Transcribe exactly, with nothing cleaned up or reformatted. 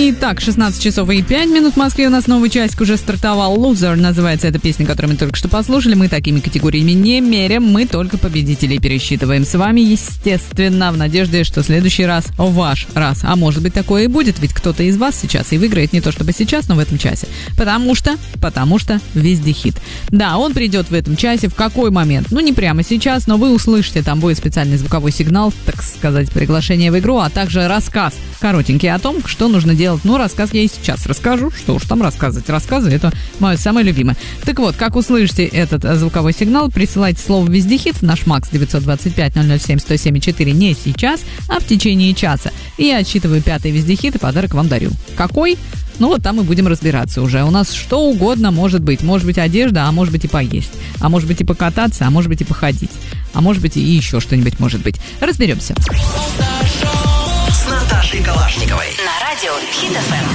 Итак, шестнадцать часов и пять минут в Москве. У нас новый часик уже стартовал. Loser называется эта песня, которую мы только что послушали. Мы такими категориями не меряем, мы только победителей пересчитываем. С вами, естественно, в надежде, что в следующий раз ваш раз. А может быть, такое и будет, ведь кто-то из вас сейчас и выиграет, не то чтобы сейчас, но в этом часе. Потому что, потому что везде хит. Да, он придет в этом часе в какой момент? Ну, не прямо сейчас, но вы услышите, там будет специальный звуковой сигнал, так сказать, приглашение в игру, а также рассказ коротенький о том, что нужно делать. Ну, рассказ я и сейчас расскажу. Что уж там рассказывать. Рассказы — это мое самое любимое. Так вот, как услышите этот звуковой сигнал, присылайте слово «Вездехит» в наш МАКС девять два пять ноль ноль семь сто семь четыре не сейчас, а в течение часа. И я отсчитываю пятый вездехит и подарок вам дарю. Какой? Ну, вот там и будем разбираться уже. У нас что угодно может быть. Может быть одежда, а может быть и поесть. А может быть и покататься, а может быть и походить. А может быть и еще что-нибудь может быть. Разберемся. С Наташей Калашниковой. На радио Хит эф эм.